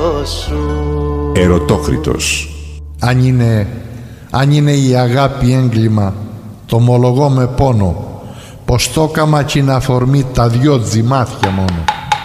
Ερωτόκριτος. Αν είναι η αγάπη έγκλημα, το ομολογώ με πόνο, πως το έκαμα κι είναι αφορμή τα δυο τζιμάθια μόνο.